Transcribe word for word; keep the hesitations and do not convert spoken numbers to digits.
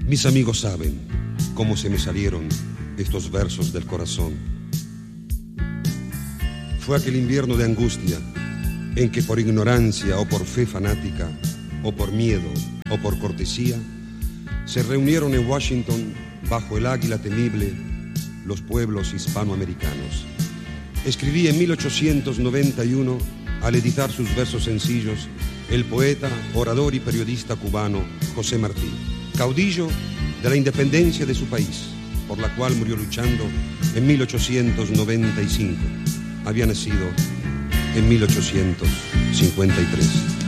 Mis amigos saben cómo se me salieron estos versos del corazón. Fue aquel invierno de angustia en que por ignorancia o por fe fanática, o por miedo o por cortesía, se reunieron en Washington bajo el águila temible los pueblos hispanoamericanos. Escribí en mil ochocientos noventa y uno, al editar sus versos sencillos, el poeta, orador y periodista cubano José Martí, caudillo de la independencia de su país, por la cual murió luchando en mil ochocientos noventa y cinco. Había nacido en mil ochocientos cincuenta y tres.